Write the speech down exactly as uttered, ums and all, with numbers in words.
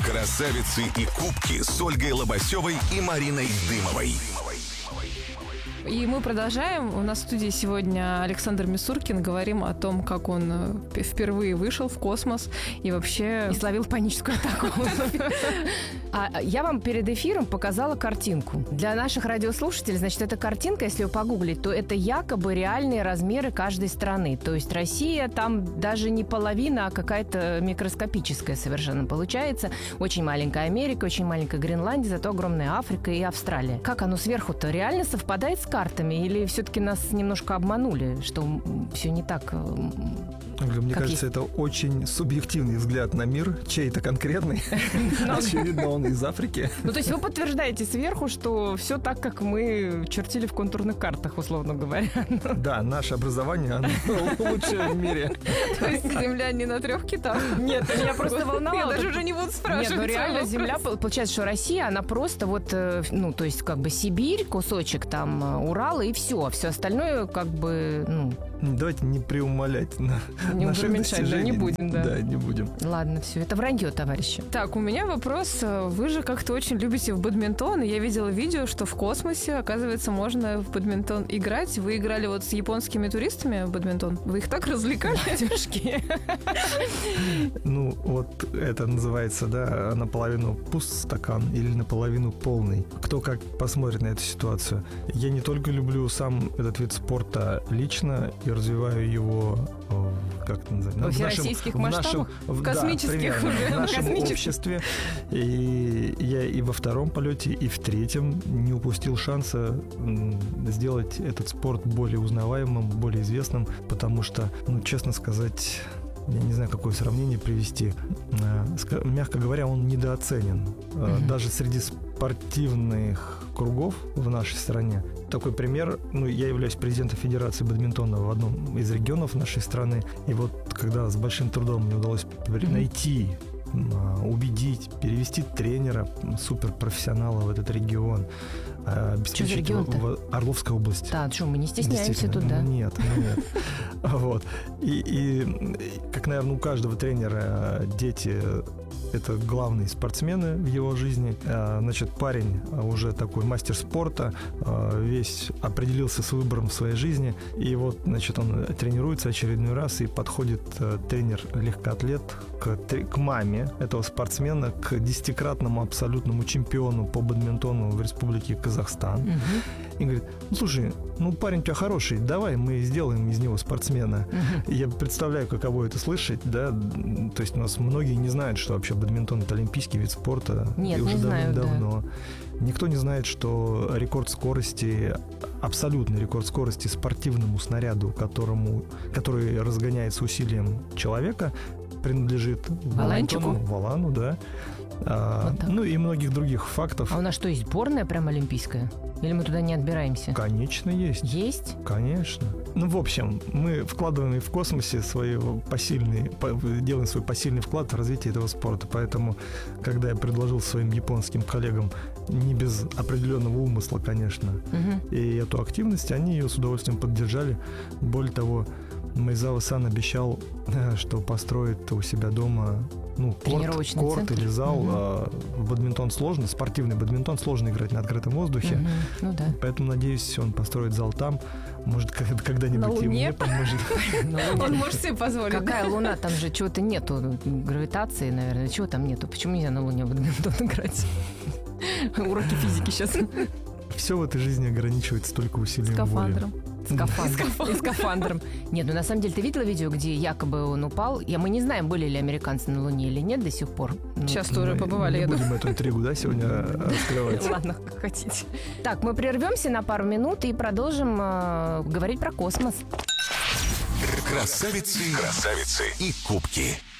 Красавицы и кубки с Ольгой Лобасевой и Мариной Дымовой. И мы продолжаем. У нас в студии сегодня Александр Мисуркин. Говорим о том, как он впервые вышел в космос и вообще... И словил паническую атаку. А я вам перед эфиром показала картинку. Для наших радиослушателей, значит, эта картинка, если ее погуглить, то это якобы реальные размеры каждой страны. То есть Россия там даже не половина, а какая-то микроскопическая совершенно получается. Очень маленькая Америка, очень маленькая Гренландия, зато огромная Африка и Австралия. Как оно сверху-то реально совпадает с картами? Или все-таки нас немножко обманули, что все не так? Мне как кажется, есть? Это очень субъективный взгляд на мир, чей-то конкретный. Очевидно, он из Африки. Ну, то есть вы подтверждаете сверху, что все так, как мы чертили в контурных картах, условно говоря. Да, наше образование, оно лучшее в мире. То есть Земля не на трех китах? Нет, меня просто волновало. Я даже уже не буду спрашивать. Нет, ну реально Земля, получается, что Россия, она просто вот, ну, то есть как бы Сибирь, кусочек там Урала и все. Все остальное как бы, ну... Давайте не преумолять на Не наших преуменьшать, да, достижений. не будем, да. Да, не будем. Ладно, все, это вранье, товарищи. Так, у меня вопрос. Вы же как-то очень любите в бадминтон, и я видела видео, что в космосе, оказывается, можно в бадминтон играть. Вы играли вот с японскими туристами в бадминтон? Вы их так развлекали, девушки? Ну, вот это называется, да, наполовину пуст стакан или наполовину полный. Кто как посмотрит на эту ситуацию. Я не только люблю сам этот вид спорта лично и развиваю его, как это называется? Во всероссийских в нашем, масштабах? в, В космических да, уже. примерно, в нашем Космических. обществе. И я и во втором полете, и в третьем не упустил шанса м, сделать этот спорт более узнаваемым, более известным, потому что, ну, честно сказать... Я не знаю, какое сравнение привести. Мягко говоря, он недооценен. Mm-hmm. Даже среди спортивных кругов в нашей стране. Такой пример. Ну, я являюсь президентом Федерации бадминтона в одном из регионов нашей страны. И вот когда с большим трудом мне удалось mm-hmm. найти, убедить, перевести тренера, суперпрофессионала в этот регион, обеспечить в, в Орловской области. Да, что, мы не стесняемся тут, да? Нет, нет. Вот. И, и, как, наверное, у каждого тренера дети – это главные спортсмены в его жизни. Значит, парень уже такой мастер спорта, весь определился с выбором в своей жизни. И вот, значит, он тренируется очередной раз, и подходит тренер-легкоатлет к, к маме этого спортсмена, к десятикратному абсолютному чемпиону по бадминтону в Республике Казахстан. Угу. И говорит: ну, слушай, ну, парень у тебя хороший, давай мы сделаем из него спортсмена. Угу. Я представляю, каково это слышать, да, то есть у нас многие не знают, что вообще бадминтон – это олимпийский вид спорта. Нет, и уже не знаю, давно. Да. Никто не знает, что рекорд скорости, абсолютный рекорд скорости спортивному снаряду, которому, который разгоняется усилием человека, принадлежит Валанчику? Валану, да. А, вот ну и многих других фактов. А у нас что, есть сборная прям олимпийская? Или мы туда не отбираемся? Конечно, есть. Есть? Конечно. Ну, в общем, мы вкладываем в космосе свой посильный, делаем свой посильный вклад в развитие этого спорта. Поэтому, когда я предложил своим японским коллегам, не без определенного умысла, конечно, угу. и эту активность, они ее с удовольствием поддержали. Более того, Майзава-сан обещал, что построит у себя дома, ну, корт, корт или зал. Угу. А, бадминтон сложно, спортивный бадминтон сложно играть на открытом воздухе. Угу. Ну, да. Поэтому, надеюсь, он построит зал там. Может, когда-нибудь и мне поможет. Он может себе позволить. Какая Луна? Там же чего-то нету. Гравитации, наверное. Чего там нету? Почему нельзя на Луне в бадминтон играть? Уроки физики сейчас. Все в этой жизни ограничивается только усилием воли. Скафандром. И скафандром. Нет, ну на самом деле, ты видела видео, где якобы он упал? Я, мы не знаем, были ли американцы на Луне или нет до сих пор. Сейчас ну, тоже мы, побывали. Мы не будем эту интригу, да, сегодня раскрывать. Ладно, как хотите. Так, мы прервемся на пару минут и продолжим э, говорить про космос. Красавицы, красавицы и кубки.